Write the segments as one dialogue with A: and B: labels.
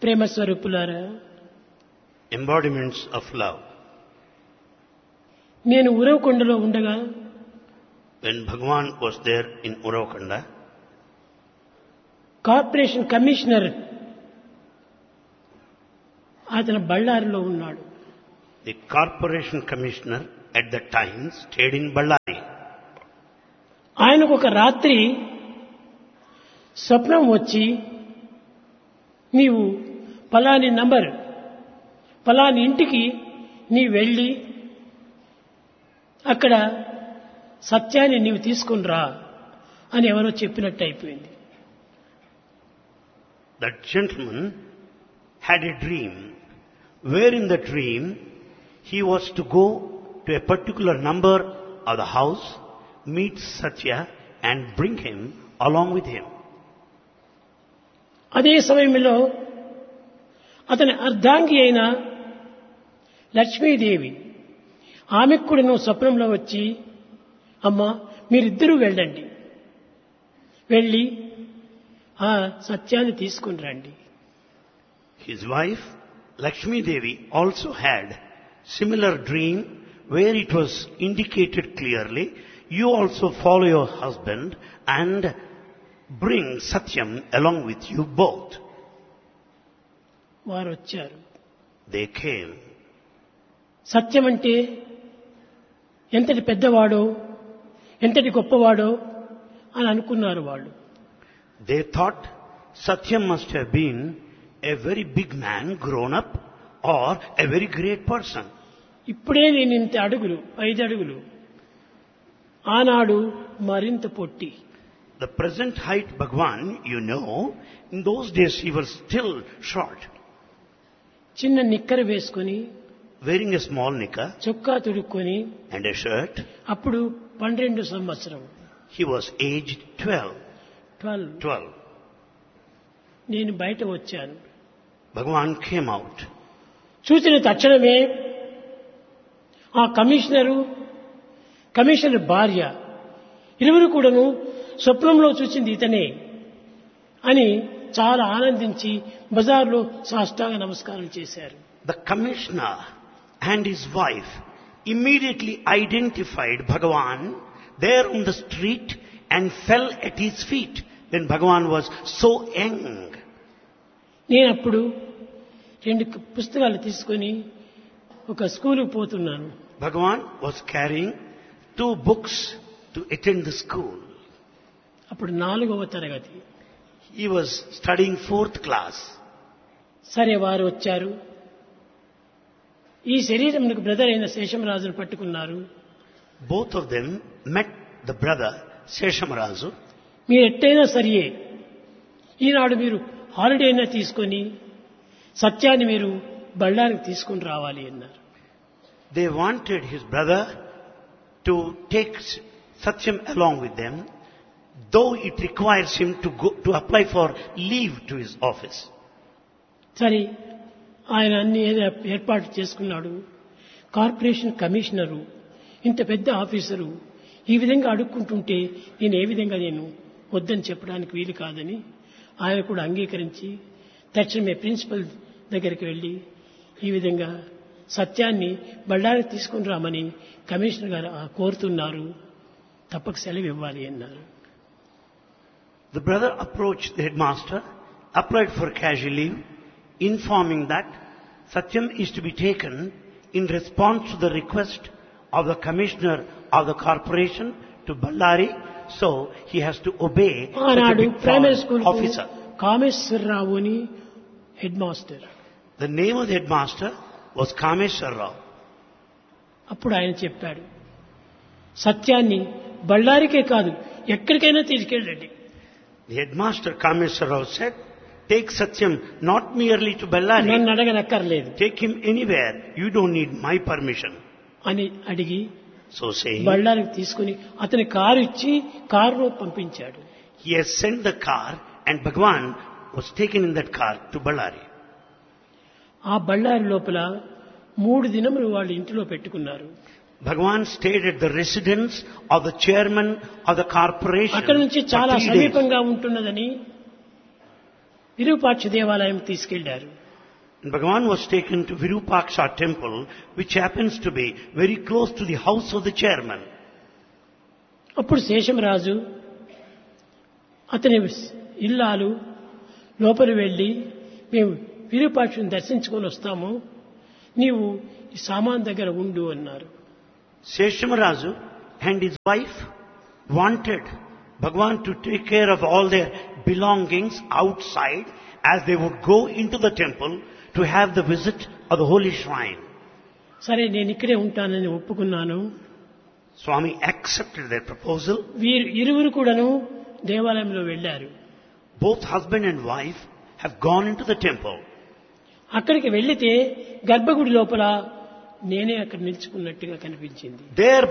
A: ప్రేమ స్వరూపులారా,
B: embodiments of love.
A: నేను ఉరవకొండలో ఉండగా
B: When Bhagavan was there in Uravakanda,
A: corporation commissioner అతను బళ్ళారిలో ఉన్నాడు.
B: the corporation commissioner at that time stayed in Ballari.
A: ఆయనకు ఒక రాత్రి స్వప్నం వచ్చి, నీవు పలాని నంబర్ పలాని ఇంటికి నీ వెళ్ళి అక్కడ సత్యాన్ని నీవు తీసుకుని రా అని ఎవరో చెప్పినట్టు అయిపోయింది.
B: That gentleman had a dream, where in the dream he was to go to a particular number of the house, meet Satya and bring him along with him.
A: అదే సమయంలో అతని అర్ధాంగి అయిన లక్ష్మీదేవి ఆమెకు కూడా నువ్వు స్వప్నంలో వచ్చి, అమ్మా మీరిద్దరూ వెళ్ళండి, వెళ్ళి ఆ సత్యాన్ని తీసుకుని రండి.
B: His wife Lakshmi Devi also had similar dream where it was indicated clearly, you also follow your husband and bring Satyam along with you both.
A: వారు వచ్చారు.
B: They came.
A: సత్యం అంటే ఎంతటి పెద్దవాడో ఎంతటి గొప్పవాడో అని అనుకున్నారు వాళ్ళు.
B: They thought Satyam must have been a very big man grown up or a very great person.
A: ఇప్పుడే నేను ఇంత అడుగులు 5 అడుగులు, ఆనాడు మరింత పొట్టి.
B: The present height Bhagwan, you know, in those days he was still short,
A: చిన్న నిక్కర వేసుకొని
B: wearing a small knicker
A: చొక్కా తుడుక్కొని,
B: and a shirt.
A: అప్పుడు 12 సంవత్సరం.
B: He was aged 12.
A: 12. నేను బయట వచ్చాను.
B: Bhagwan came out.
A: చూసిన తక్షణమే ఆ కమిషనర్ భార్య ఇరువురు కూడాను స్వప్నంలో చూసింది ఇతనే అని చాలా ఆనందించి బజార్లో సాష్టాంగ నమస్కారం చేశారు.
B: The commissioner and his wife immediately identified Bhagavan there on the street and fell at his feet when Bhagavan was so young.
A: నేను అప్పుడు 2 పుస్తకాలు తీసుకొని ఒక స్కూలుకు పోతున్నాను.
B: Bhagavan was carrying 2 books to attend the school.
A: అప్పుడు 4వ తరగతి.
B: He was studying 4th class.
A: సరే, వారు వచ్చారు. ఈ శరీరంకు బ్రదర్ అయిన శేషమరాజును పట్టుకున్నారు.
B: Both of them met the brother Seshamarazu.
A: మీరు ఎట్టయినా సరియే, ఈనాడు మీరు హాలిడే అయినా తీసుకొని సత్యాన్ని మీరు బళ్ళారికి తీసుకుని రావాలి అన్నారు.
B: They wanted his brother to take Satyam along with them, though it requires him to apply for leave to his office.
A: సరే, ఆయన అన్ని ఏర్పాటు చేసుకున్నాడు. కార్పొరేషన్ కమిషనరు, ఇంత పెద్ద ఆఫీసరు ఈ విధంగా అడుక్కుంటుంటే నేను ఏ విధంగా నేను వద్దని చెప్పడానికి వీలు కాదని ఆయన కూడా అంగీకరించి తక్షణమే ప్రిన్సిపల్ దగ్గరికి వెళ్ళి ఈ విధంగా సత్యాన్ని బళ్ళారికి తీసుకుని రామని కమిషనర్ గారు కోరుతున్నారు, తప్పక సెలవు ఇవ్వాలి అన్నారు.
B: The brother approached the headmaster, applied for casual leave, informing that Satyam is to be taken in response to the request of the commissioner of the corporation to Ballari, so he has to obey such a big
A: primary school
B: officer.
A: Kameswara Rao అని head master.
B: The name of the headmaster was Kameshwar Rao.
A: అప్పుడు ఆయన చెప్పాడు, సత్యాన్ని బళ్ళారికే కాదు ఎక్కడికైనా తీసుకెళ్ళండి.
B: The headmaster Kameshwar Rao said, take Satyam not merely to Ballari,
A: నన్ను అడగనక్కర్లేదు,
B: take him anywhere, you don't need my permission.
A: అని అడిగి
B: So saying,
A: బళ్ళారికి తీసుకుని అతని కారు ఇచ్చి కారులో పంపించాడు.
B: he has sent the car and Bhagwan was taken in that car to Ballari.
A: ఆ బళ్ళారి లోపల 3 దినములు వాళ్ళు ఇంటిలో పెట్టుకున్నారు.
B: Bhagwan stayed at the residence of the chairman of the corporation
A: అక్కడ నుంచి
B: for
A: చాలా
B: 3 days.
A: సమీపంగా ఉంటున్నదని విరూపాక్ష దేవాలయం తీసుకెళ్లారు.
B: And Bhagavan was taken to Virupaksha temple, which happens to be very close to the house of the chairman.
A: అప్పుడు శేషమరాజు అతని ఇల్లాలు లోపల వెళ్ళి, మేము విరూపాక్షుని దర్శించుకొని వస్తాము, నీవు ఈ సామాన్ దగ్గర ఉండు అన్నారు.
B: Seshamarazu and his wife wanted Bhagavan to take care of all their belongings outside as they would go into the temple to have the visit of the holy shrine.
A: సరే, నేను ఇక్కడే ఉంటానని ఒప్పుకున్నాను.
B: Swami accepted their proposal.
A: వీరు ఇరువురు కూడాను దేవాలయంలో వెళ్ళారు.
B: Both husband and wife have gone into the temple.
A: అక్కడికి వెళ్లితే గర్భగుడి లోపల నేనే అక్కడ నిల్చుకున్నట్టుగా కనిపించింది.
B: There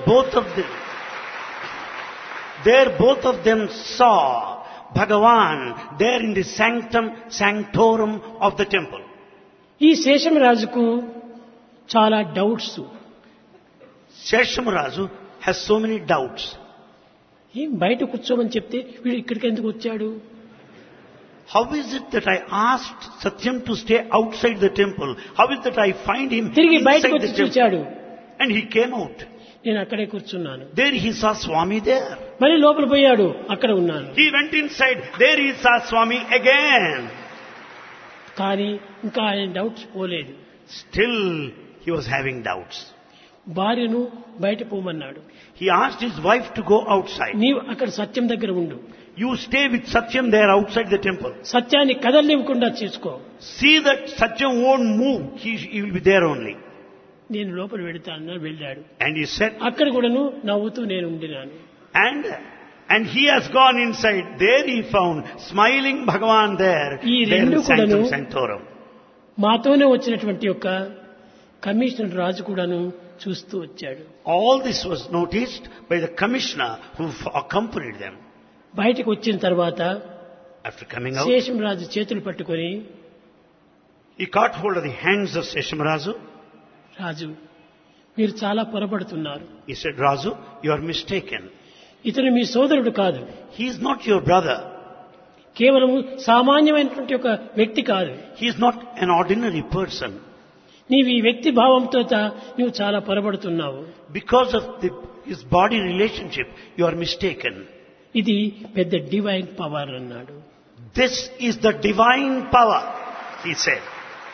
B: both of them saw Bhagavan there in the sanctorum of the temple.
A: ఈ శేషమరాజుకు చాలా doubts.
B: Seshamarazu has so many doubts.
A: ఏం బయట కూర్చోమని చెప్తే వీడు ఇక్కడికి ఎందుకు వచ్చాడు?
B: How is it that I asked Satyam to stay outside the temple? How is it that I find him
A: తిరిగి
B: inside
A: బయటకు
B: the
A: వచ్చి
B: temple?
A: చూచాడు.
B: And he came out.
A: నేను అక్కడే కూర్చున్నాను.
B: There he saw Swami there.
A: మళ్ళీ లోపల పోయాడు, అక్కడ ఉన్నాను.
B: He went inside. There he saw Swami again.
A: కానీ ఇంకా ఆయన డౌట్స్ పోలేదు.
B: Still he was having doubts.
A: భార్యను బయట పోమన్నాడు.
B: He asked his wife to go outside.
A: నీవు అక్కడ సత్యం దగ్గర ఉండు,
B: You stay with Satyam there outside the temple.
A: సత్యాన్ని కదలనివ్వకుండా చేసుకో.
B: See that Satyam won't move. He will be there only.
A: నేను లోపల వెళ్తానని వెళ్ళాడు.
B: And he said,
A: అక్కడ కూడాను నవ్వుతూ నేను ఉండినాను.
B: and he has gone inside. There he found smiling Bhagavan there.
A: ఈ
B: There
A: రెండు
B: in Sanctum
A: కూడాను
B: Sanctorum.
A: మాతోనే వచ్చినటువంటి యొక్క కమిషనర్ రాజు కూడాను చూస్తూ వచ్చాడు.
B: All this was noticed by the commissioner who accompanied them.
A: బయటకు వచ్చిన తర్వాత
B: After coming out,
A: శేషం రాజు చేతులు పట్టుకొని,
B: he caught hold of the hands of Seshamarazu.
A: రాజు, మీరు చాలా పొరపడుతున్నారు.
B: He said, Razu, you are mistaken.
A: ఇతను మీ సోదరుడు కాదు,
B: He is not your brother.
A: కేవలం సామాన్యమైనటువంటి ఒక వ్యక్తి కాదు.
B: He is not an ordinary person.
A: నీవు ఈ వ్యక్తి భావంతో నువ్వు చాలా పొరపడుతున్నావు.
B: Because of his body relationship, you are mistaken.
A: ఇది పెద్ద డివైన్ పవర్ అన్నాడు.
B: This is the divine power, he said.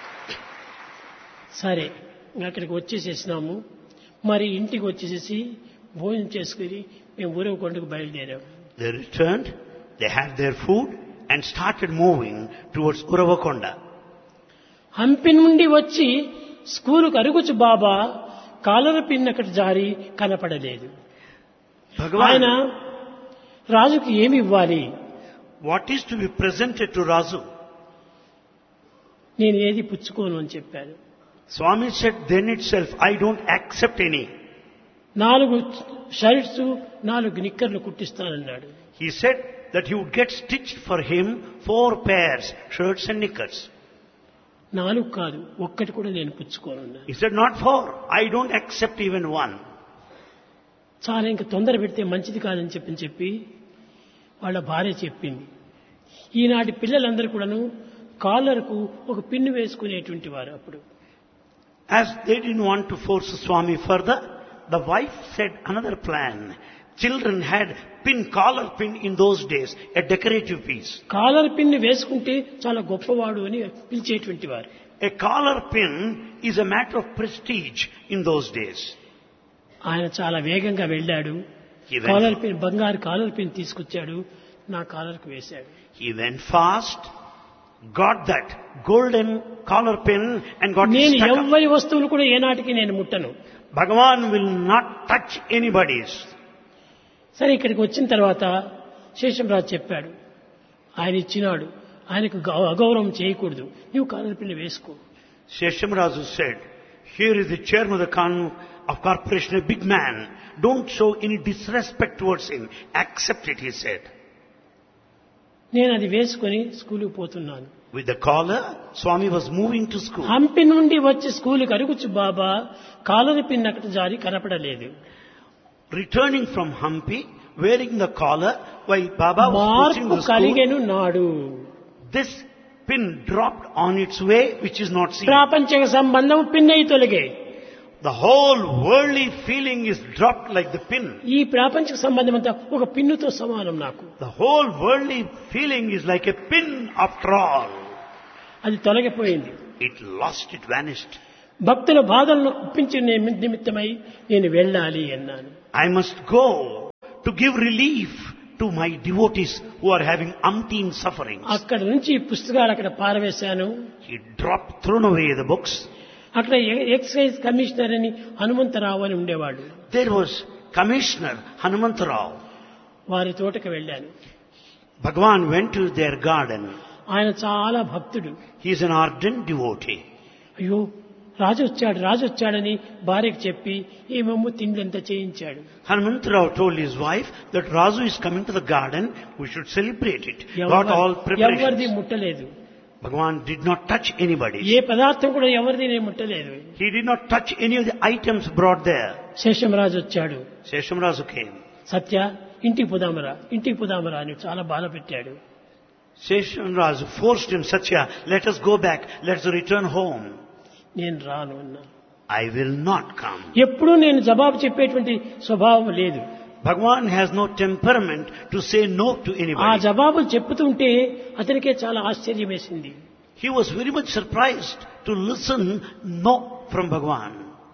A: సరే, అక్కడికి వచ్చేసేసినాము. మరి ఇంటికి వచ్చేసేసి భోజనం చేసుకుని మేము ఊరవకొండకు బయలుదేరాము.
B: They returned, they had their food and started moving towards Uravakonda.
A: Hampi నుండి వచ్చి స్కూలుకు అరుగుచు బాబా కాలర పిన్ అక్కడ జారి కనపడలేదు. ఆయన
B: Bhagavan,
A: రాజుకి ఏమి ఇవ్వాలి?
B: what is to be presented to Razu?
A: నేను ఏది పుచ్చుకోను అని చెప్పాను.
B: Swami said, then itself, I don't accept any.
A: 4 shirts 4 నిక్కర్లు కుట్టిస్తానన్నాడు.
B: He said that he would get stitched for him 4 pairs, shirts and knickers.
A: 4 కాదు, ఒక్కటి కూడా నేను పుచ్చుకోను.
B: He said, not 4, I don't accept even 1.
A: చాలా ఇంకా తొందర పెడితే మంచిది కాదని చెప్పి వాళ్ళ భార్య చెప్పింది. ఈనాటి పిల్లలందరూ కూడాను కాలర్కు ఒక పిన్ను వేసుకునేటువంటి వారు. అప్పుడు
B: As they didn't want to force Swami further, the wife said another plan. Children had collar pin in those days, a decorative piece.
A: Caller pin వేసుకుంటే చాలా గొప్పవాడు అని పిలిచేటువంటి వారు.
B: A collar pin is a matter of prestige in those days.
A: ఆయన చాలా వేగంగా వెళ్ళాడు.
B: He went-
A: caller pin, బంగారు కాలర్ పిన్ తీసుకొచ్చాడు, నా కాలర్కు వేశాడు.
B: He went fast, got that golden collar pin and got it
A: నేను
B: stuck up.
A: ఎవ్వరి వస్తువులు కూడా ఏనాటికి నేను ముట్టను.
B: Bhagavan will not touch anybody's.
A: సరే, ఇక్కడికి వచ్చిన తర్వాత శేషంరాజు చెప్పాడు, ఆయన ఇచ్చినాడు, ఆయనకు అగౌరవం చేయకూడదు, నువ్వు కాలర్ పిన్ వేసుకో.
B: Seshamarazu said, here is the chairman of corporation, a big man. Don't show any disrespect towards him. Accept it, he said.
A: నేను అది వేసుకొని స్కూలుకు పోతున్నాను.
B: With the collar, Swami was moving to school.
A: Hampi నుండి వచ్చి స్కూలుకి అరుగుచు బాబా caller pin అక్కడ జారి కనపడలేదు.
B: Returning from Hampi, wearing the collar, while Baba was pushing
A: మార్పు
B: the school,
A: కలిగెను నాడు.
B: this pin dropped on its way, which is not seen.
A: ప్రాపంచిక సంబంధం పిన్నయి తొలగే.
B: The whole worldly feeling is dropped like the pin.
A: ఈ ప్రాపంచిక సంబంధం అంతా ఒక పిన్నుతో సమానం నాకు.
B: The whole worldly feeling is like a pin after all.
A: అది తొలగిపోయింది.
B: It lost, it vanished.
A: భక్తుల బాధలను ఒప్పించే నిమిత్తమై నేను వెళ్ళాలి అన్నాను.
B: I must go to give relief to my devotees who are having umpteen sufferings.
A: అక్కడ నుంచి పుస్తకాలు అక్కడ పారవేశాను.
B: He dropped, thrown away the books.
A: అక్కడ ఎక్సైజ్ కమిషనర్ అని హనుమంతరావు అని ఉండేవాడు.
B: There was Commissioner Hanumantarao.
A: వారి తోటకు వెళ్ళాను.
B: Bhagavan went to their garden.
A: ఆయన చాలా భక్తుడు.
B: He is an ardent devotee.
A: అయ్యో రాజు వచ్చాడని భార్యకు చెప్పి ఏమేమో తిండంతా చేయించాడు.
B: Hanumantarao told his wife that Raju is coming to the garden, we should celebrate it. Got all
A: ఎవరిది
B: preparations.
A: ముట్టలేదు.
B: Bhagavan did not touch anybody.
A: ఏ పదార్థం కూడా ఎవరిది నేను ముట్టలేదు.
B: He did not touch any of the items brought there.
A: Seshamaraju వచ్చాడు.
B: Seshamrazu came.
A: సత్య ఇంటికి పోదామరా అని చాలా బాధ పెట్టాడు.
B: Seshamrazu forced him, Satya, let us go back, let's return home.
A: నేను రాను అన్నా.
B: I will not come.
A: ఎప్పుడూ నేను జవాబు చెప్పేటువంటి స్వభావం లేదు.
B: Bhagavan has no temperament to say no to
A: ఆ
B: anybody.
A: జవాబులు చెప్పుతుంటే అతనికే చాలా ఆశ్చర్యం వేసింది.
B: He was very much surprised to listen no from Bhagavan.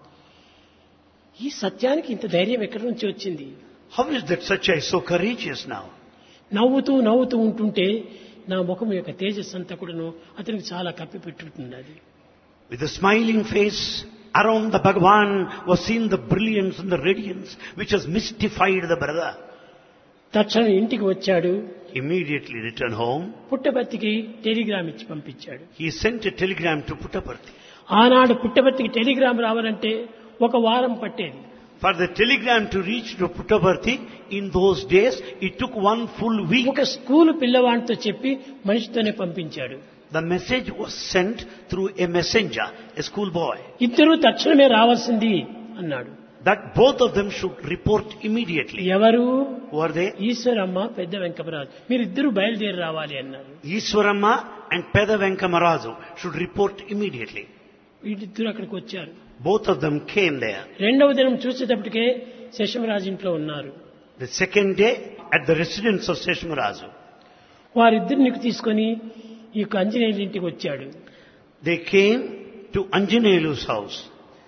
A: ఈ సత్యానికి ఇంత ధైర్యం ఎక్కడి నుంచి వచ్చింది?
B: How is that Satya is so courageous now?
A: నవ్వుతూ ఉంటుంటే నా ముఖం యొక్క తేజస్సు అంతా కూడాను అతనికి చాలా కప్పిపెట్టుతున్నది.
B: With a smiling face, around the Bhagavan was seen the brilliance and the radiance which has mystified the brother.
A: తక్షణం ఇంటికి వచ్చాడు.
B: Immediately returned home.
A: పుట్టపర్తికి టెలిగ్రామ్ ఇచ్చి పంపించాడు.
B: He sent a telegram to Puttaparthi.
A: ఆనాడు పుట్టపర్తికి టెలిగ్రామ్ రావాలంటే ఒక వారం పట్టేది.
B: For the telegram to reach to Puttaparthi, in those days, it took one full week.
A: ఒక స్కూలు పిల్లవాడితో చెప్పి మనిషితోనే పంపించాడు.
B: The message was sent through a messenger, a schoolboy,
A: ఇద్దరూ తక్షణమే రావాల్సింది అన్నాడు.
B: that both of them should report immediately.
A: ఎవరు?
B: Who are they?
A: Eshwaramma పెద్ద వెంకమరాజు. మీరిద్దరూ బయలుదేరి రావాలి అన్నారు.
B: Ishwaramma and Peda Venkamarazu should report immediately.
A: వీటిద్దరూ అక్కడికి వచ్చారు.
B: Both of them came there.
A: రెండవ దినం చూసేటప్పటికే శేషమరాజు ఇంట్లో ఉన్నారు.
B: The second day, at the residence of Seshamarazu,
A: వారిద్దరిని తీసుకొని ఈ ఆంజనేయుల ఇంటికి వచ్చాడు.
B: they came to Anjaneyalu's house.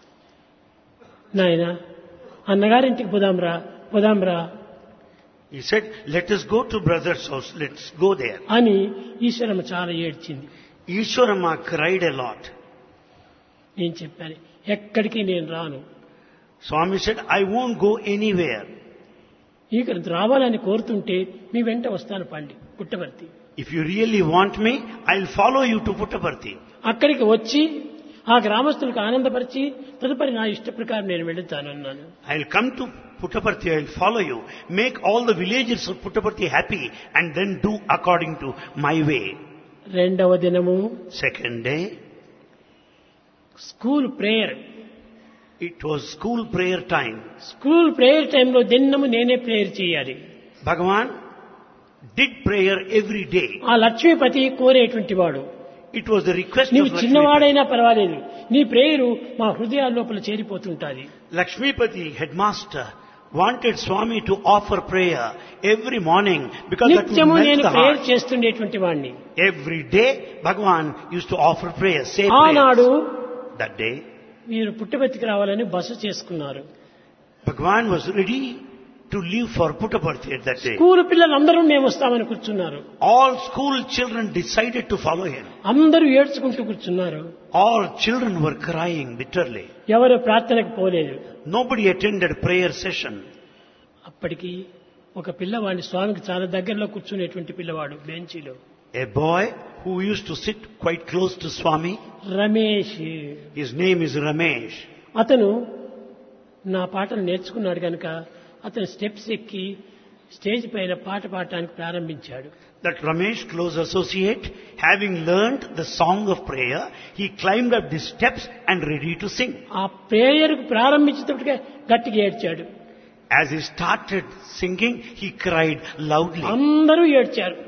A: నాయన అన్నగారింటికి పోదాంరా
B: He said, let us go to brother's house, let's go there.
A: అని ఈశ్వరమ్మ చాలా ఏడ్చింది.
B: Ishwaramma cried a lot.
A: నేను చెప్పాను ఎక్కడికి నేను రాను.
B: Swami said, I won't go anywhere.
A: ఇక రావాలని కోరుతుంటే మీ వెంట వస్తాను పండి Puttaparthi.
B: If you really want me, I'll follow you to Puttaparthi.
A: అక్కడికి వచ్చి ఆ గ్రామస్తులకు ఆనందపరిచి తదుపరి నా ఇష్ట ప్రకారం నేను వెళుతాను అన్నాను.
B: I'll come to Puttaparthi, I'll follow you. Make all the villagers of Puttaparthi happy and then do according to my way.
A: రెండవ దినము
B: Second day,
A: school prayer.
B: it was school prayer time.
A: School prayer టైంలో దినము నేనే prayer చేయాలి.
B: Bhagavan did prayer every day.
A: ఆ లక్ష్మీపతి కోరేటువంటి వాడు.
B: It was the request
A: నీవు
B: of Lakshmipati.
A: చిన్నవాడైనా పర్వాలేదు, నీ ప్రేయరు మా హృదయాల లోపల చేరిపోతుంటాది.
B: Lakshmipati, headmaster, wanted Swami to offer prayer every morning because that would
A: నిత్యము
B: melt
A: నేను
B: the
A: ప్రేయర్
B: heart.
A: చేస్తుండేటువంటి వాడిని.
B: Every day, Bhagavan used to offer prayer, say
A: ఆనాడు
B: prayers. That day,
A: మీరు పుట్టపర్తికి రావాలని బస చేసుకున్నారు.
B: Bhagavan was ready to leave for Puttaparthi at that day.
A: School పిల్లలందరూ మేము వస్తామని కూర్చున్నారు.
B: All school children decided to follow him.
A: అందరూ ఏడ్చుకుంటూ కూర్చున్నారు.
B: All children were crying bitterly.
A: ఎవరు ప్రార్థనకు పోలేదు.
B: Nobody attended prayer session.
A: అప్పటికి ఒక పిల్లవాడిని స్వామికి చాలా దగ్గరలో కూర్చునేటువంటి పిల్లవాడు బెంచీలో.
B: A boy who used to sit quite close to Swami,
A: Ramesh,
B: his name is Ramesh.
A: అతను నా పాటలు నేర్చుకున్నాడు కనుక అతను స్టెప్స్ ఎక్కి స్టేజ్ పైన పాట పాడటానికి ప్రారంభించాడు.
B: That Ramesh, close associate, having learnt the song of prayer, he climbed up the steps and ready to sing.
A: ఆ ప్రేయర్ ప్రారంభించేటప్పటికే గట్టిగా ఏడ్చాడు.
B: As he started singing, he cried loudly.
A: అందరూ ఏడ్చారు.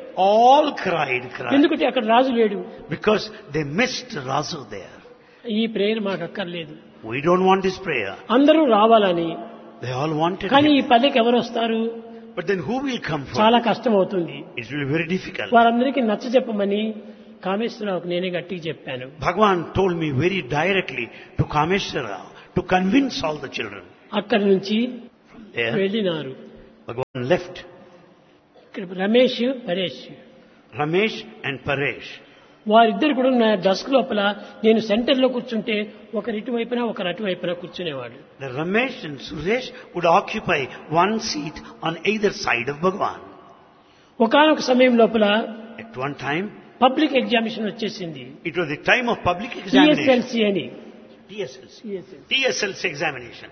B: All cried.
A: ఎందుకంటే అక్కడ రాజు లేడు.
B: Because they missed Rasu there.
A: ఈ prayer మాకు అక్కర్లేదు.
B: We don't want this prayer.
A: అందరూ రావాలని.
B: They all wanted
A: కానీ ఈ
B: him.
A: పల్లెకి ఎవరు వస్తారు?
B: But then who will come for
A: చాలా
B: it?
A: కష్టం అవుతుంది.
B: It will be very difficult.
A: వారందరికీ నచ్చ చెప్పమని కామేశ్వరరావుకు నేనే గట్టిగా చెప్పాను.
B: Bhagavan told me very directly to Kameshwara to convince all the children.
A: అక్కడి నుంచి
B: There,
A: వెళ్ళినారు.
B: Bhagavan left.
A: ఇక్కడ Ramesh, Paresh
B: Ramesh and Paresh.
A: వారిద్దరు కూడా నా డస్క్ లోపల నేను సెంటర్ లో కూర్చుంటే ఒకరు ఇటువైపున ఒకరు అటువైపున కూర్చునేవాడు.
B: The Ramesh and Suresh would occupy one seat on either side of Bhagavan.
A: ఒకానొక సమయం లోపల
B: At one time,
A: public examination వచ్చేసింది.
B: it was the time of public examination.
A: TSLC అని.
B: TSLC examination.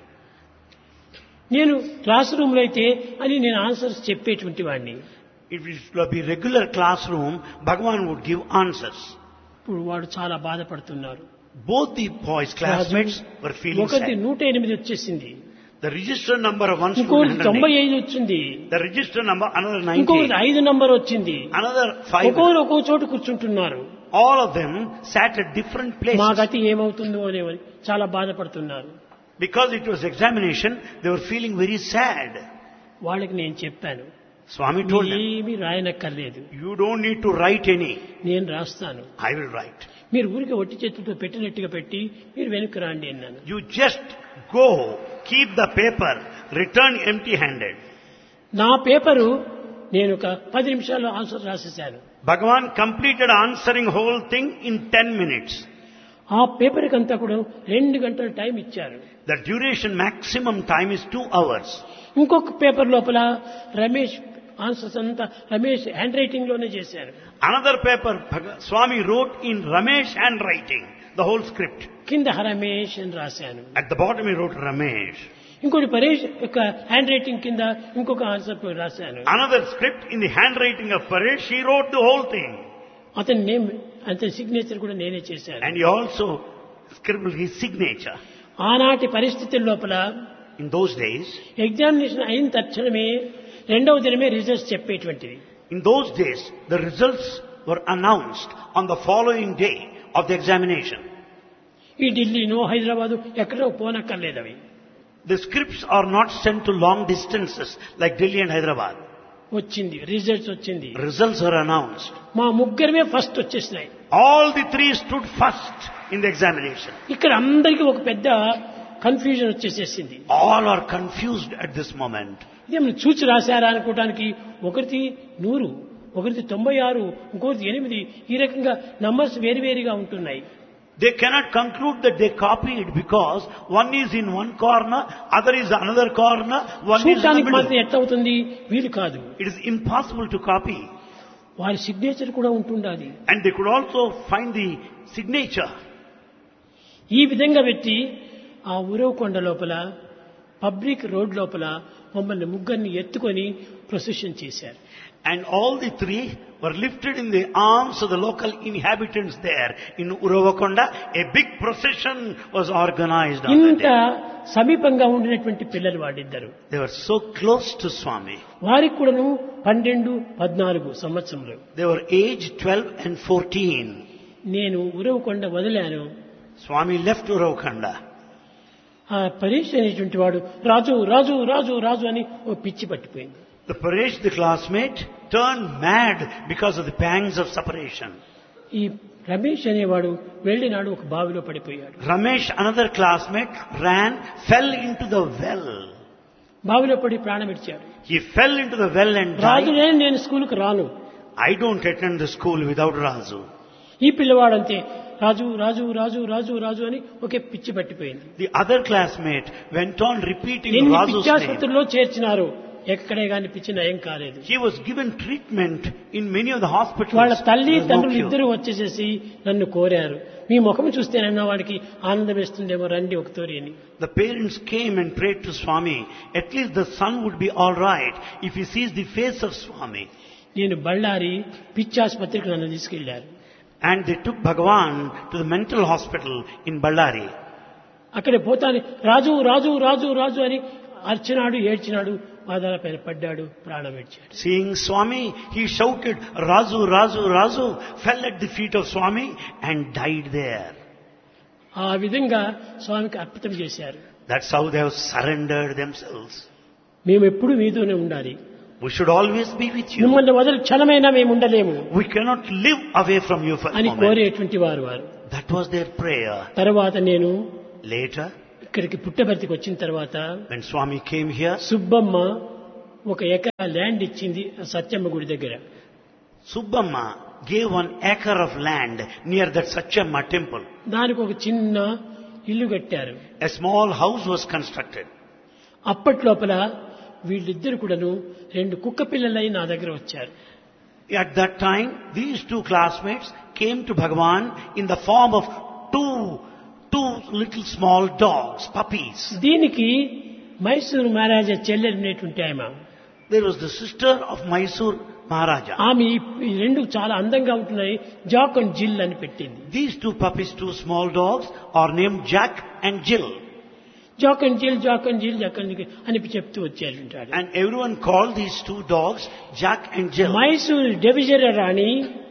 A: నేను క్లాస్ రూమ్ లో అయితే అని నేను ఆన్సర్స్ చెప్పేటువంటి వాడిని.
B: If it would be regular classroom, Bhagavan would give answers.
A: ఇప్పుడు వాడు చాలా బాధపడుతున్నారు.
B: Both the boys' classmates were feeling
A: ఒకటి
B: sad.
A: 108 వచ్చింది,
B: The register number of one
A: ఇంకొకటి
B: student,
A: 95 వచ్చింది,
B: the register number another
A: ఇంకొకటి
B: 90,
A: 5 నంబర్ వచ్చింది.
B: another 5.
A: ఒక్కొక్కరు ఒక్కో చోట కూర్చుంటున్నారు.
B: All of them sat at different
A: మా
B: places.
A: గతి ఏమవుతుందో అనేవని చాలా బాధపడుతున్నారు.
B: Because it was examination, they were feeling very sad.
A: వాళ్ళకి నేను చెప్పాను,
B: Swami told them,
A: ఏమీ రాయనక్కర్లేదు,
B: you don't need to write any.
A: నేను రాస్తాను.
B: I will write.
A: మీరు ఊరికి ఒట్టి చేతులతో పెట్టినట్టుగా పెట్టి మీరు వెనక్కి రాండి అన్నాను.
B: You just go, keep the paper, return empty-handed.
A: నా పేపరు నేను ఒక 10 నిమిషాల్లో answer రాసేశాను.
B: Bhagavan completed answering whole thing in 10 minutes.
A: ఆ పేపర్కి అంతా కూడా 2 గంటల టైం ఇచ్చారు.
B: The duration maximum time is 2 hours.
A: ఇంకొక పేపర్ లోపల రమేష్ ఆన్సర్స్ అంతా రమేష్ హ్యాండ్ రైటింగ్ లోనే చేశారు.
B: Another paper, Swami wrote in Ramesh handwriting, the whole script.
A: కింద రమేష్ అని రాశాను.
B: At the bottom he wrote Ramesh.
A: ఇంకోటి పరేష్ యొక్క హ్యాండ్ రైటింగ్ కింద ఇంకొక ఆన్సర్ రాశాను.
B: Another script in the handwriting of Paresh, he wrote the whole thing.
A: అతని name అతని సిగ్నేచర్ కూడా నేనే చేశాను.
B: And he also scribbled his signature.
A: ఆనాటి పరిస్థితుల లోపల
B: In those days,
A: ఎగ్జామినేషన్ అయిన తక్షణమే రెండవ దినమే results చెప్పేటువంటిది.
B: in those days, the results were announced on the following day of the examination.
A: ఈ ఢిల్లీనో హైదరాబాదు ఎక్కడో పోనక్కర్లేదు అవి.
B: The scripts are not sent to long distances like Delhi and Hyderabad.
A: వచ్చింది, results వచ్చింది.
B: Results are announced.
A: మా ముగ్గురమే first వచ్చేసినాయి.
B: All the three stood first in the examination.
A: ఇక్కడ అందరికీ ఒక పెద్ద confusion వచ్చేసేసింది.
B: All are confused at this moment.
A: ఇదేమన్నా చూచి రాశారా అనుకోవడానికి ఒకరిది 100, ఒకరిది 96, ఇంకొకరిది 8, ఈ రకంగా నంబర్స్ వేరువేరుగా ఉంటున్నాయి.
B: They cannot conclude that they copied because one is in one corner, other is another corner, one is in the
A: చూడటానికి మాత్రం
B: middle.
A: ఎట్లా అవుతుంది, వీలు కాదు.
B: It is impossible to copy.
A: వారి సిగ్నేచర్ కూడా ఉంటుండాలి.
B: And they could also find the signature.
A: ఈ విధంగా పెట్టి ఆ ఉరవకొండ లోపల పబ్లిక్ రోడ్ లోపల మమ్మల్ని ముగ్గురిని ఎత్తుకొని ప్రొసెషన్ చేశారు.
B: And all the three were lifted in the arms of the local inhabitants there in Uravakonda. A big procession was organized on that
A: ఇంత
B: day.
A: సమీపంగా ఉండినటువంటి పిల్లలు వాడిద్దరు.
B: They were so close to Swami.
A: వారికి కూడాను 12, 14 సంవత్సరములు.
B: They were aged 12 and 14.
A: నేను Uravakonda వదిలాను.
B: Swami left Uravakonda.
A: ఆ పరీక్ష అనేటువంటి వాడు రాజు రాజు రాజు రాజు అని ఓ పిచ్చి పట్టిపోయింది.
B: The Paresh, the classmate, turned mad because of the pangs of separation.
A: ఈ రమేష్ అనేవాడు వెళ్ళినాడు, ఒక బావిలో పడిపోయాడు.
B: Ramesh, another classmate, ran, fell into the well.
A: బావిలో పడి ప్రాణం ఇచ్చాడు.
B: He fell into the well and
A: Raju
B: died.
A: నేను స్కూల్కి రాను.
B: I don't attend the school without Razu.
A: ఈ పిల్లవాడంతే రాజు రాజు రాజు రాజు రాజు అని ఒకే పిచ్చి పట్టిపోయింది.
B: The other classmate went on repeating
A: ఎన్ని
B: Razu's name.
A: పిచ్చాసుపత్రిలో చేర్చినారు, ఎక్కడే గాని పిచ్చి నయం కాలేదు.
B: He was given treatment in many of the hospitals.
A: వాళ్ళ తల్లి
B: There was no
A: తండ్రులు
B: cure.
A: ఇద్దరు వచ్చేసేసి నన్ను కోరారు, మీ ముఖం చూస్తేనన్నా వాడికి ఆనందం వేస్తుందేమో, రండి ఒకతోరి అని.
B: The parents came and prayed to Swami. At least the son would be all right if he sees the face of Swami.
A: నేను బళ్ళారి పిచ్చాసుపత్రికి నన్ను తీసుకెళ్లారు.
B: And they took Bhagavan to the mental hospital in Ballari.
A: అక్కడ పోతాను రాజు రాజు రాజు రాజు అని అర్చినాడు, ఏడ్చినాడు. పాదాల పైన పడ్డాడు, ప్రాణం విడిచాడు.
B: Seeing Swami, he shouted, Razu, Razu, Razu, fell at the feet of Swami and died there.
A: ఆ విధంగా స్వామికి అర్పితం చేశారు.
B: That's how they have surrendered themselves.
A: మేము ఎప్పుడు మీతోనే ఉండాలి,
B: We should always be with you.
A: మిమ్మల్ని వదిలి క్షణమైనా మేము ఉండలేము
B: We cannot live away from you for a
A: అని
B: moment.
A: కోరేటువంటి వారు.
B: That was their prayer.
A: తర్వాత నేను
B: Later,
A: ఇక్కడికి పుట్టబర్తికి వచ్చిన తర్వాత
B: when Swami came here,
A: Subbamma ఒక ఎకరా ల్యాండ్ ఇచ్చింది సత్యమ్మ గుడి దగ్గర.
B: Subbamma gave 1 acre of land near that Satchamma temple.
A: దానికి ఒక చిన్న ఇల్లు కట్టారు.
B: A small house was constructed.
A: అప్పట్లోపల వీళ్ళిద్దరు కూడాను 2 కుక్క పిల్లలై నా దగ్గర వచ్చారు.
B: At that time, these 2 classmates came to Bhagavan in the form of two little small dogs, puppies.
A: దీనికి మైసూరు మహారాజా చెల్లెలినేటువంటి ఆమె.
B: There was the sister of Mysore Maharaja.
A: ఆమె ఈ 2 చాలా అందంగా ఉంటున్నాయి, జాక్ అండ్ జిల్ అని పెట్టింది.
B: These 2 puppies, 2 small dogs, are named Jack and Jill.
A: Jack and జిల్, జాక్ అండ్ జిల్, జాక్ అండ్ జిల్ అని చెప్తూ వచ్చారు.
B: And everyone called these 2 dogs Jack and Jill.
A: Mysuru division Rani,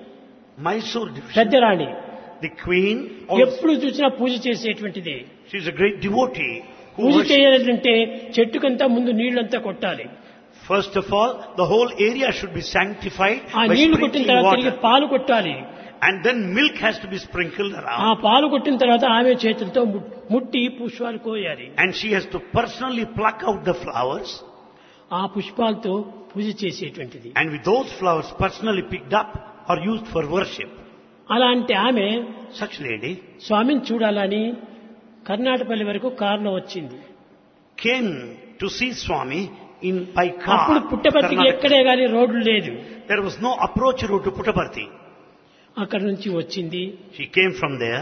B: Mysore division,
A: పెద్ద రాణి,
B: the queen,
A: ఎప్పుడు చూసినా పూజ చేసేటువంటిది.
B: she is a great devotee.
A: పూజ చేయాలంటే చెట్టుకంతా ముందు నీళ్లంతా కొట్టాలి.
B: First of all, the whole area should be sanctified
A: ఆ
B: by
A: నీళ్లు కొట్టిన
B: sprinkling
A: తర్వాత తిరిగి
B: water.
A: పాలు కొట్టాలి.
B: And then milk has to be sprinkled
A: ఆ
B: around.
A: పాలు కొట్టిన తర్వాత ఆమె చేతులతో ముట్టి పుష్పాలు కోయాలి.
B: And she has to personally pluck out the flowers.
A: ఆ పుష్పాలతో పూజ చేసేటువంటిది.
B: And with those flowers personally picked up are used for worship.
A: అలాంటి ఆమె
B: Such lady
A: స్వామిని చూడాలని కర్ణాటపల్లి వరకు కారులో వచ్చింది.
B: came to see Swami by
A: అప్పుడు
B: car.
A: పుట్టపర్తికి
B: Karnataka.
A: ఎక్కడే గాని రోడ్లు లేదు.
B: There was no approach route to Puttaparthi.
A: అక్కడి నుంచి వచ్చింది.
B: She came from there.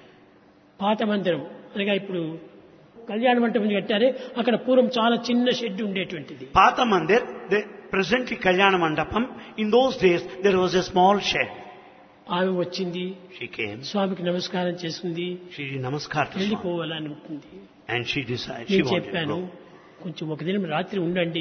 A: పాత మందిరం అనగా ఇప్పుడు కళ్యాణ మంటపం కట్టారే, అక్కడ పూర్వం చాలా చిన్న షెడ్ ఉండేటువంటిది.
B: Patha Mandir, presently Kalyana Mandapam, in those days there was a small shed.
A: ఆమె వచ్చింది,
B: She came,
A: స్వామికి నమస్కారం చేసుకుంది,
B: she did namaskar to Swami.
A: వెళ్ళిపోవాలని ఉంటుంది.
B: And she decided, she
A: నేను
B: wanted to
A: చెప్పాను,
B: go.
A: కొంచెం ఒక దినం రాత్రి ఉండండి,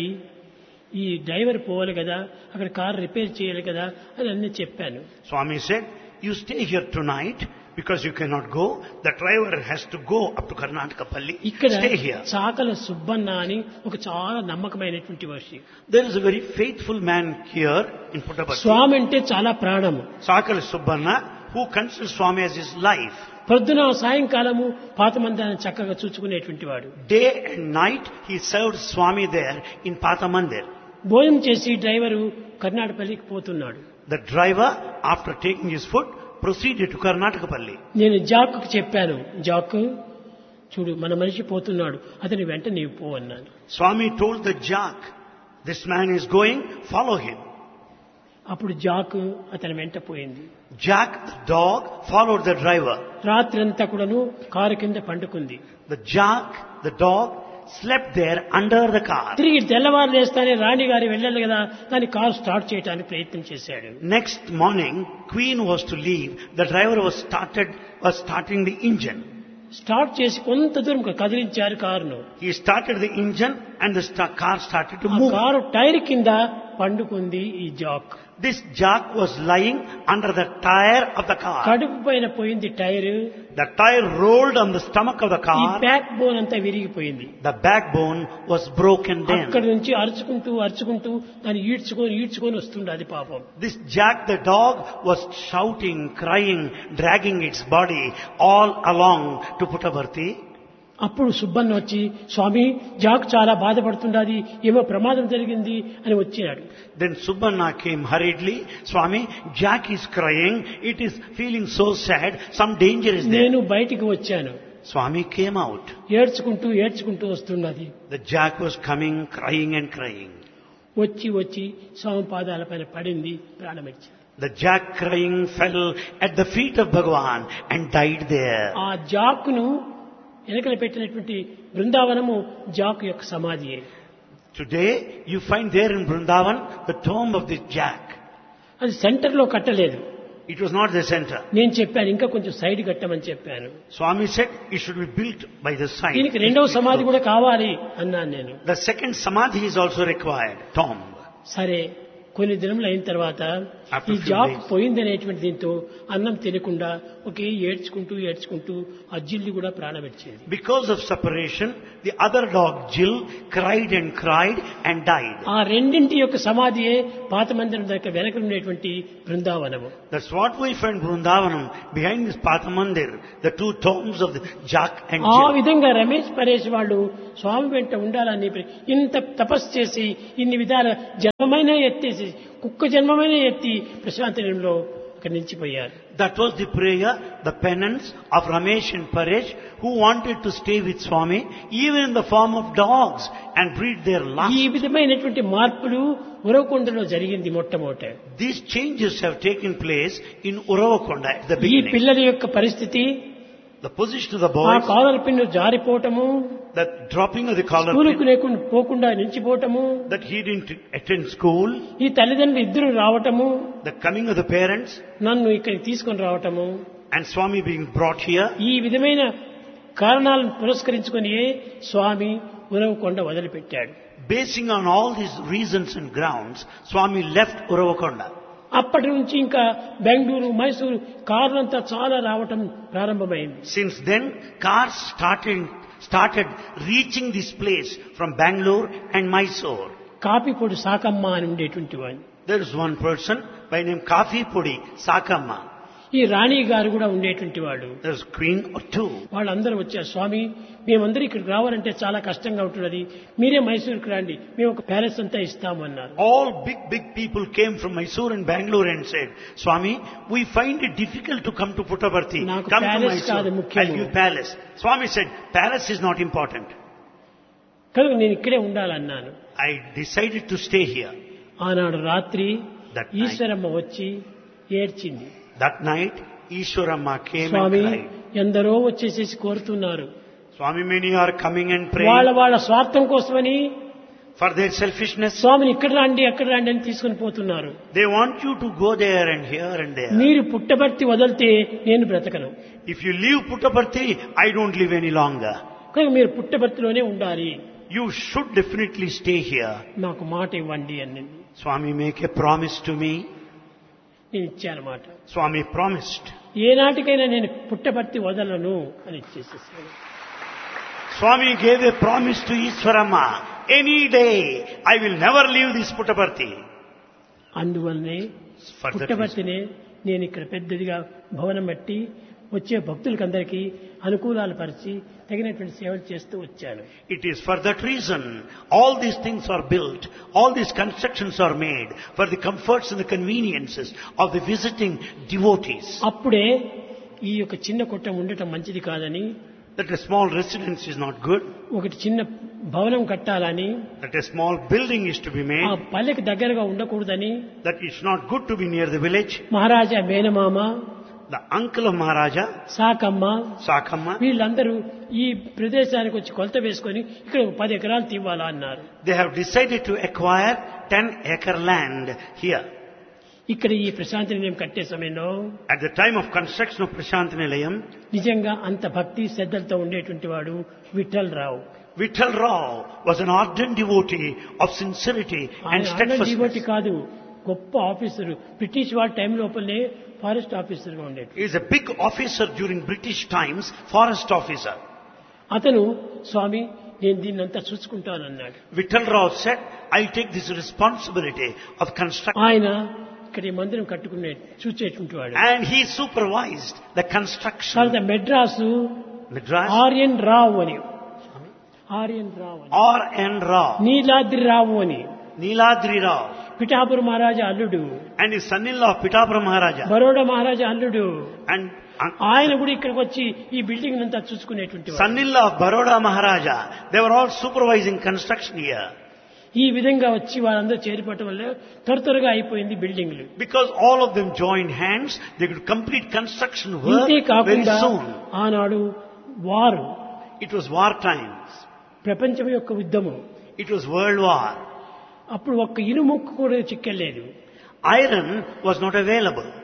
A: ఈ డ్రైవర్ పోవాలి కదా, అక్కడ కారు రిపేర్ చేయాలి కదా అని అన్నీ చెప్పాను.
B: Swami said, you stay here tonight because you cannot go. The driver has to go up to Karnatakapalli.
A: ఇక్కడ
B: Stay here.
A: చాకల సుబ్బన్న అని ఒక చాలా నమ్మకమైనటువంటి Varshi.
B: There is a very faithful man here in Puttaparthi.
A: స్వామి అంటే చాలా ప్రాణము.
B: Sakala Subbanna, who considers Swami as his life.
A: పొద్దున సాయంకాలము పాత మందిరాన్ని చక్కగా చూచుకునేటువంటి వాడు.
B: Day and night he served Swami there in Patha Mandir.
A: భోజనం చేసి డ్రైవరు కర్ణాటపల్లికి పోతున్నాడు.
B: The driver, after taking his food, proceeded to Karnatakapalli.
A: నేను జాక్కు చెప్పాను, జాక్ చూడు మన మనిషి పోతున్నాడు, అతని వెంట నీవు పో అన్నాను.
B: Swami told the Jack, this man is going, follow him.
A: అప్పుడు జాక్ అతని వెంట పోయింది.
B: Jack, the dog, followed the driver.
A: రాత్రంతా కూడాను కారు కింద పండుకుంది.
B: The Jack, the dog, slept there under the car.
A: తిరిగి తెల్లవారు లేస్తానే రాణి గారి వెళ్ళాలి కదా, దాని కారు స్టార్ట్ చేయడానికి ప్రయత్నం చేశాడు.
B: Next morning, Queen was to leave. The driver was starting the engine.
A: Start చేసి కొంత దూరం కదిలించారు కారును.
B: He started the engine and the car started to
A: ఆ
B: move.
A: కారు టైర్ కింద పండుకుంది ఈ Jack.
B: This Jack was lying under the tire of the car.
A: కడుపు పైన పోయింది tyre.
B: The tire rolled on the stomach of the
A: ఈ
B: car.
A: Back bone అంతా విరిగిపోయింది.
B: The backbone was broken
A: అక్కడి
B: down.
A: నుంచి అరుచుకుంటూ దాన్ని ఈడ్చుకొని వస్తుండే అది పాపం.
B: This Jack the dog was shouting, crying, dragging its body all along to Puttaparthi.
A: అప్పుడు సుబ్బన్న వచ్చి, స్వామి జాక్ చాలా బాధపడుతుండాది, ఏమో ప్రమాదం జరిగింది అని వచ్చినాడు.
B: Then Subbanna came hurriedly. Swami, Jack is crying. It is feeling so sad. Some danger is there.
A: నేను బయటికి వచ్చాను.
B: Swami came out.
A: ఏడ్చుకుంటూ వస్తున్నది.
B: The Jack was coming, crying and crying.
A: వచ్చి స్వామి పాదాల పైన పడింది, ప్రాణమిచ్చింది.
B: The Jack crying fell at the feet of Bhagavan and died there.
A: ఆ జాక్ను వెనకల పెట్టినటువంటి బృందావనము జాక్ యొక్క సమాధియే.
B: Today you find there in Vrindavan the tomb of this Jack.
A: అది centre లో కట్టలేదు.
B: It was not the center.
A: నేను చెప్పాను ఇంకా కొంచెం సైడ్ కట్టమని చెప్పాను.
B: Swami said it should be built by the side.
A: దీనికి రెండవ సమాధి కూడా కావాలి అన్నాను నేను.
B: The second samadhi is also required, tomb.
A: సరే కొన్ని దినములు అయిన తర్వాత
B: After
A: ఈ
B: few
A: జాబ్
B: days.
A: పోయిందనేటువంటి దీంతో అన్నం తినకుండా ఒకే ఏడ్చుకుంటూ ఆ జిల్లి కూడా ప్రాణపెట్టింది.
B: Because of separation, the other dog, Jill, cried and died.
A: ఆ రెండింటి యొక్క సమాధియే పాత మందిరం దగ్గర వెనక ఉండేటువంటి బృందావనము.
B: That's what we find Vrindavanam, behind this Pathamandir, the two tombs of the Jack and
A: ఆ
B: Jill.
A: విధంగా రమేష్ పరేష్ వాళ్ళు స్వామి వెంట ఉండాలని ఇంత తపస్సు చేసి ఇన్ని విధాల జన్మమైన ఎత్తేసి కుక్క జన్మమైన ఎత్తి ప్రశాంతంలో అక్కడ నిలిచిపోయారు.
B: That was the prayer, the penance of Ramesh and Paresh, who wanted to stay with Swami, even in the form of dogs, and breathe their last.
A: ఈ విధమైనటువంటి మార్పులు ఉరవకొండలో జరిగింది మొట్టమొదట.
B: These changes have taken place in Uravakonda at the
A: ఈ
B: beginning.
A: పిల్లల యొక్క పరిస్థితి
B: The position of the
A: ఆ
B: boys,
A: caller pin జారిపోవటము,
B: the dropping of the collar
A: స్కూలుకు
B: pin,
A: లేకుండా పోకుండా నిలిచిపోవటము,
B: that he didn't attend school,
A: ఈ తల్లిదండ్రులు ఇద్దరు రావటము,
B: the coming of the parents,
A: నన్ను ఇక్కడికి తీసుకొని రావటము,
B: and Swami being brought here.
A: ఈ విధమైన కారణాలను పురస్కరించుకొని స్వామి ఉరవకొండ వదిలిపెట్టాడు.
B: Basing on all these reasons and grounds, Swami left Uravakonda.
A: అప్పటి నుంచి ఇంకా బెంగళూరు మైసూరు కార్లంతా చాలా రావటం ప్రారంభమైంది.
B: Since then, cars started reaching this place from Bangalore and Mysore.
A: కాపీపొడి Sakamma అని ఉండేటువంటి వాడిని.
B: There is one person by name Kafi Pudi Sakamma.
A: ఈ రాణి గారు కూడా ఉండేటువంటి వాడు.
B: There's queen or two.
A: వాళ్ళందరూ వచ్చారు. స్వామి మేమందరూ ఇక్కడికి రావాలంటే చాలా కష్టంగా ఉంటున్నది, మీరే మైసూరుకి రండి, మేము ఒక ప్యాలెస్ అంతా ఇస్తాము అన్నారు.
B: All big people came from Mysore and Bangalore and said, Swami, we find it difficult to come to Puttaparthi.
A: నాకు
B: Come to
A: palace కాదు
B: Mysore.
A: ముఖ్యము.
B: I'll give palace. Swami said, palace is not important.
A: కనుక నేను ఇక్కడే ఉండాలన్నాను.
B: I decided to stay here.
A: ఆనాడు రాత్రి
B: That night.
A: Eshwaramma వచ్చి ఏడ్చింది.
B: That night, Ishwaramma came
A: Swamy
B: and cried.
A: ఎందరో వచ్చేసేసి కోరుతున్నారు.
B: Swami, many are coming and
A: వాళ్ళ
B: praying
A: స్వార్థం కోసమని
B: for their selfishness.
A: స్వామిని ఇక్కడ రండి అక్కడ రండి అని తీసుకుని పోతున్నారు.
B: They want you to go there and here and there.
A: మీరు పుట్టబర్తి వదిలితే నేను బ్రతకను,
B: If you leave Puttaparthi, I don't live any longer.
A: కనుక మీరు పుట్టబర్తిలోనే ఉండాలి,
B: You should definitely stay here.
A: నాకు మాట ఇవ్వండి అని
B: Swami, make a promise to me.
A: నేను ఇచ్చాను మాట.
B: Swami promised.
A: ఏనాటికైనా నేను పుట్టబర్తి వదలను అని ఇచ్చేసేసాను.
B: Swami gave a promise to Ishwaramma. Any day, I will never leave this Puttaparthi.
A: అందువల్లనే
B: For that reason.
A: పుట్టబర్తినే నేను ఇక్కడ పెద్దదిగా భవనం బట్టి వచ్చే భక్తులకందరికీ అనుకూలాలు పరిచి తగినటువంటి సేవలు చేస్తూ వచ్చాను.
B: It is for that reason all these things are built, all these constructions are made for the comforts and the conveniences of the visiting devotees.
A: అప్పుడే ఈ యొక్క చిన్న కొట్టం ఉండటం మంచిది కాదని,
B: That a small residence is not good,
A: ఒకటి చిన్న భవనం కట్టాలని,
B: that a small building is to be
A: ఆ
B: made,
A: పల్లెకి దగ్గరగా ఉండకూడదని
B: that it's not good to be near the village.
A: మహారాజా మేనమామ,
B: The uncle of Maharaja,
A: Sakamma
B: Sakamma,
A: వీళ్ళందరూ ఈ ప్రదేశానికి వచ్చి కొలత వేసుకొని ఇక్కడ 10 ఎకరాలు తీవాలా అన్నారు.
B: they have decided to acquire 10-acre land here.
A: ఇక్కడ ఈ ప్రశాంతి నిలయం కట్టే సమయంలో
B: At the time of construction of Prashant Nilayam,
A: నిజంగా అంత భక్తి శ్రద్ధలతో ఉండేటువంటి వాడు విఠల్ రావు.
B: Vittal Rao was an ardent devotee of sincerity and
A: devotee
B: steadfastness.
A: కాదు, గొప్ప ఆఫీసరు. బ్రిటిష్ వాళ్ళ టైం లోపలనే ఫారెస్ట్ ఆఫీసర్గా ఉండేది.
B: He is a big officer during British times, forest officer.
A: అతను స్వామి నేను దీన్నంతా చూసుకుంటానన్నాడు.
B: Vittal Rao said, I'll take this responsibility of construction.
A: ఆయన ఇక్కడ ఈ మందిరం కట్టుకునే చూచేటువంటి వాడు.
B: And he supervised the construction.
A: తర్వాత మెడ్రాసు
B: Madras,
A: ఆర్యన్ రావు అని, ఆర్యన్ రావు అని,
B: R.N. Rao,
A: నీలాద్రి రావు అని,
B: Niladri Rao,
A: పిఠాపుర మహారాజా అల్లుడు,
B: and his son-in-law Pitapura Maharaja.
A: Baroda మహారాజా అల్లుడు.
B: And
A: ఆయన కూడా ఇక్కడికి వచ్చి ఈ బిల్డింగ్ అంతా చూసుకునేటువంటి వాడు.
B: son-in-law of Baroda Maharaja. They were all supervising construction here.
A: ఈ విధంగా వచ్చి వాళ్ళందరూ చేరిపోవటం వల్ల త్వరగా అయిపోయింది బిల్డింగ్లు.
B: Because all of them joined hands, they could complete construction work
A: ఇంతే
B: very
A: కాకుండా
B: soon.
A: ఆనాడు వారు
B: It was war times.
A: ప్రపంచం యొక్క యుద్ధము.
B: It was world war.
A: అప్పుడు ఒక్క ఇనుముక్కు కూడా చిక్కలేదు.
B: Iron was not available.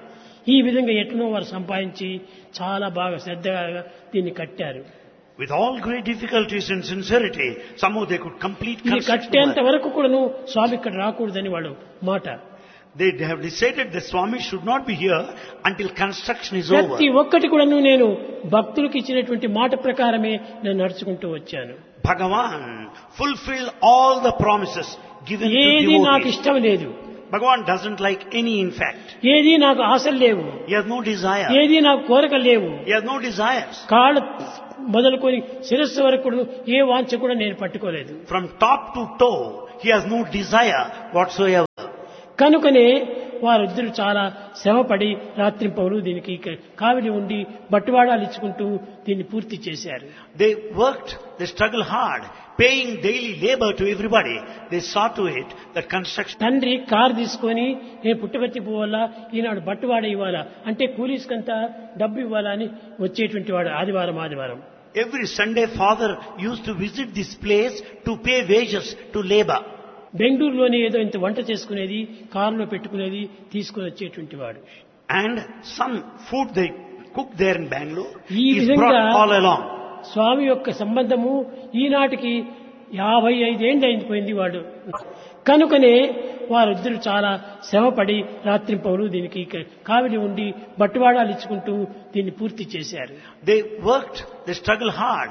A: ఈ విధంగా ఎట్లనో వారు సంపాదించి చాలా బాగా శ్రద్ధగా దీన్ని కట్టారు.
B: With all great difficulties and sincerity, somehow they could complete
A: ఇది
B: construction
A: కట్టేంత
B: work.
A: వరకు కూడాను స్వామి ఇక్కడ రాకూడదని వాళ్ళు మాట.
B: They have decided the Swami should not be here until construction is
A: ప్రతి
B: over.
A: ఒక్కటి కూడాను నేను భక్తులకు ఇచ్చినటువంటి మాట ప్రకారమే నేను నడుచుకుంటూ వచ్చాను.
B: Bhagavan fulfilled all the promises given to
A: ఏది నాకు
B: devotees.
A: ఇష్టం లేదు,
B: Bhagavan doesn't like any in fact.
A: ఏది నాకు ఆశలు లేవు,
B: He has no desire.
A: ఏది నాకు కోరికలు లేవు.
B: He has no desires.
A: కాళ్ళ మొదలుకొని శిరస్సు వరకు కూడా ఏ వాంఛ కూడా నేను పట్టుకోలేదు.
B: From top to toe, he has no desire whatsoever.
A: కనుకనే వారిద్దరు చాలా శ్రమపడి రాత్రింపవలు దీనికి కావిలి ఉండి బట్టువాడాలు ఇచ్చుకుంటూ దీన్ని పూర్తి చేశారు.
B: They worked, they struggled hard, paying daily labor to everybody. They saw to it that construction.
A: తండ్రి కారు తీసుకొని నేను పుట్టబెత్తి పోవాలా, ఈనాడు బట్టువాడ ఇవ్వాలా అంటే కూలీస్కంతా డబ్బు ఇవ్వాలా అని వచ్చేటువంటి వాడు ఆదివారం.
B: Every Sunday, father used to visit this place to pay wages to labor.
A: బెంగళూరులోనే ఏదో ఇంత వంట చేసుకునేది, కారులో పెట్టుకునేది, తీసుకుని వచ్చేటువంటి వాడు.
B: And some food they cooked there in Bangalore
A: ఈ
B: is
A: విధంగా
B: brought all along.
A: స్వామి యొక్క సంబంధము ఈనాటికి 55 ఏళ్ళు అయిపోయింది వాడు. కనుకనే వారిద్దరు చాలా శ్రమపడి రాత్రింపవలు దీనికి కావిలి ఉండి బట్టువాడాలు ఇచ్చుకుంటూ దీన్ని పూర్తి చేశారు.
B: They worked, they struggled hard,